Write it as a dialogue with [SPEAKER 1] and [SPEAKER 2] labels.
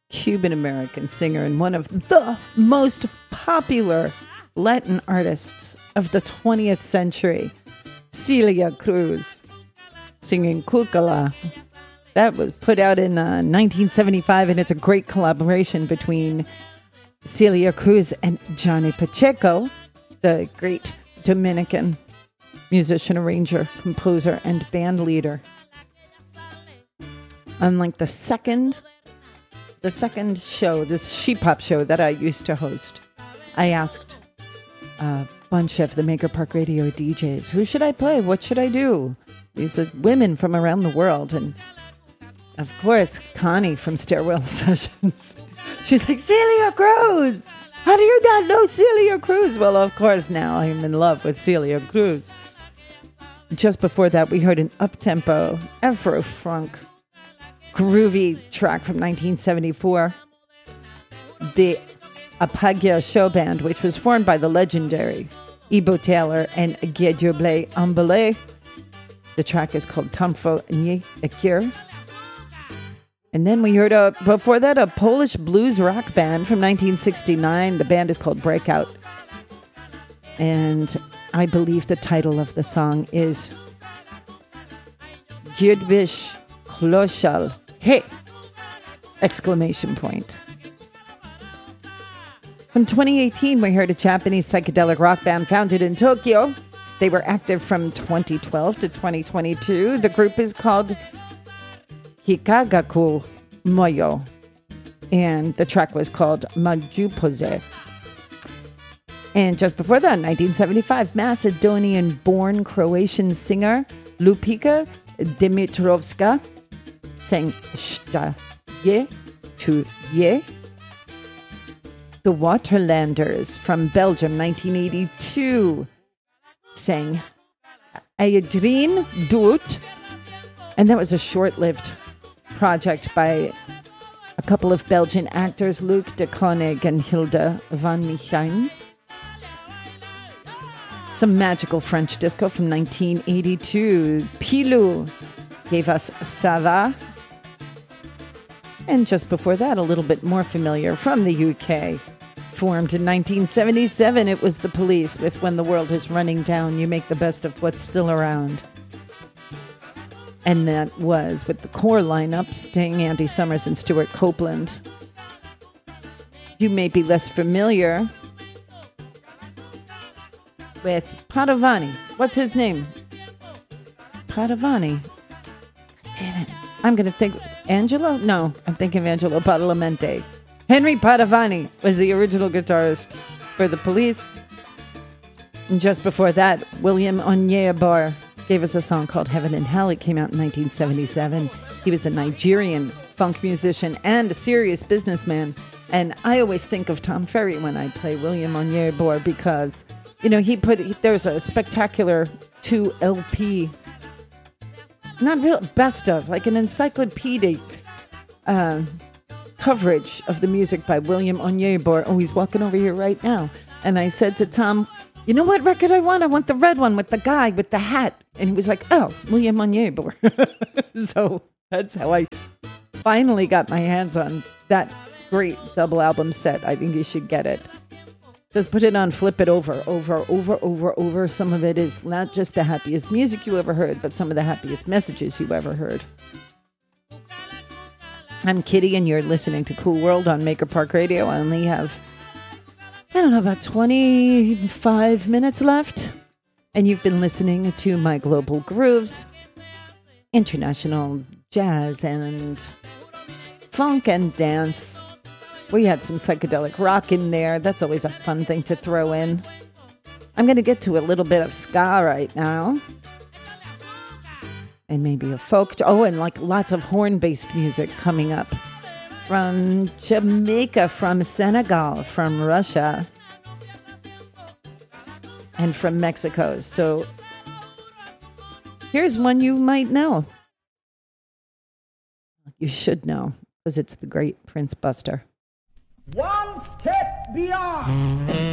[SPEAKER 1] Cuban-American singer and one of the most popular Latin artists of the 20th century, Celia Cruz, singing Cucala. That was put out in 1975, and it's a great collaboration between Celia Cruz and Johnny Pacheco, the great Dominican musician, arranger, composer, and band leader. Unlike the second show, this She Pop show that I used to host, I asked a bunch of the Maker Park Radio DJs, who should I play? What should I do? These are women from around the world. And of course, Connie from Stairwell Sessions. She's like, Celia Cruz! How do you not know Celia Cruz? Well, of course, now I'm in love with Celia Cruz. Just before that, we heard an up-tempo, Afro-funk, groovy track from 1974. The Apagia Show Band, which was formed by the legendary Ibo Taylor and Guédioublé Ambele. The track is called Tamfo Nye Ekir. And then we heard, before that, a Polish blues rock band from 1969. The band is called Breakout. And I believe the title of the song is Gyudbish Kloshal. Hey! Exclamation point. From 2018, we heard a Japanese psychedelic rock band founded in Tokyo. They were active from 2012 to 2022. The group is called Hikagaku Moyo, and the track was called Majupose. And just before that, 1975, Macedonian-born Croatian singer Lupika Dimitrovska sang Šta je tu je. The Waterlanders from Belgium, 1982, sang Aydrien Doet. And that was a short-lived project by a couple of Belgian actors, Luc de Koning and Hilde van Michijn. Some magical French disco from 1982. Pilou gave us Ça Va. And just before that, a little bit more familiar from the UK. Formed in 1977, it was The Police with When the World is Running Down, You Make the Best of What's Still Around. And that was with the core lineup, Sting, Andy Summers, and Stuart Copeland. You may be less familiar with Padovani. What's his name? Padovani. Damn it. I'm going to think... Angelo? No, I'm thinking of Angelo Badalamenti. Henry Padovani was the original guitarist for The Police. And just before that, William Onyeabor gave us a song called Heaven and Hell. It came out in 1977. He was a Nigerian funk musician and a serious businessman. And I always think of Tom Ferry when I play William Onyeabor because, you know, there's a spectacular 2 LP, not real best of, like an encyclopedic coverage of the music by William Onyeabor. Oh, he's walking over here right now. And I said to Tom, you know what record I want? I want the red one with the guy with the hat. And he was like, oh, William Onyeabor. So that's how I finally got my hands on that great double album set. I think you should get it. Just put it on, flip it over. Some of it is not just the happiest music you ever heard, but some of the happiest messages you ever heard. I'm Kitty, and you're listening to Cool World on Maker Park Radio. I only have, about 25 minutes left. And you've been listening to my Global Grooves, international jazz and funk and dance. We had some psychedelic rock in there. That's always a fun thing to throw in. I'm going to get to a little bit of ska right now. And maybe a folk. Oh, and like lots of horn-based music coming up. From Jamaica, from Senegal, from Russia, and from Mexico. So here's one you might know. You should know, because it's the great Prince Buster.
[SPEAKER 2] One step beyond.